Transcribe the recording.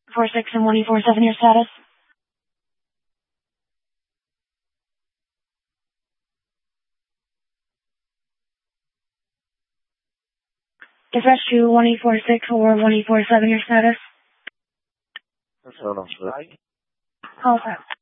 46 and 1847, your status? Dispatch to 1846 or 1847, your status? Hold on, sir. Call 5.